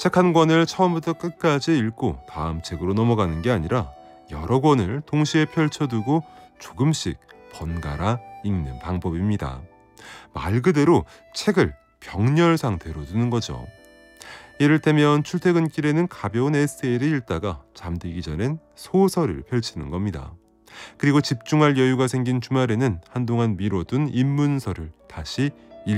책 한 권을 처음부터 끝까지 읽고 다음 책으로 넘어가는 게 아니라 여러 권을 동시에 펼쳐두고 조금씩 번갈아 읽는 방법입니다. 말 그대로 책을 병렬 상태로 두는 거죠. 이를테면 출퇴근길에는 가벼운 에세이를 읽다가 잠들기 전엔 소설을 펼치는 겁니다. 그리고 집중할 여유가 생긴 주말에는 한동안 미뤄둔 입문서를 다시